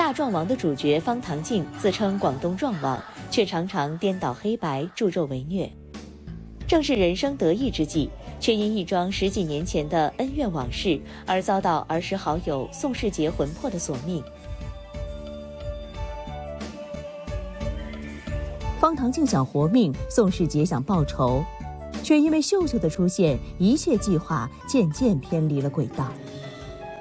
大壮王的主角方唐镜自称广东壮王，却常常颠倒黑白，助纣为虐。正是人生得意之际，却因一桩10几年前的恩怨往事而遭到儿时好友宋世杰魂魄的索命。 方唐镜想活命，宋世杰想报仇，却因为秀秀的出现，一切计划渐渐偏离了轨道。